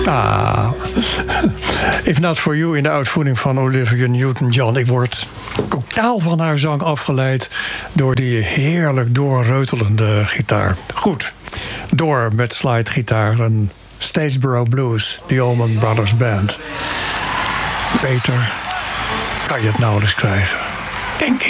If Not For You in de uitvoering van Olivia Newton-John. Ik word totaal van haar zang afgeleid door die heerlijk doorreutelende gitaar. Goed, door met slidegitaar en Statesboro Blues, de Allman Brothers Band. Beter kan je het nauwelijks krijgen, denk ik.